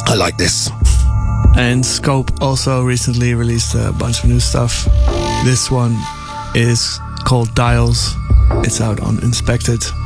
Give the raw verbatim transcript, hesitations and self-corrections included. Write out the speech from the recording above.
I like this. And Scope also recently released a bunch of new stuff. This one is called Dials. It's out on Inspected.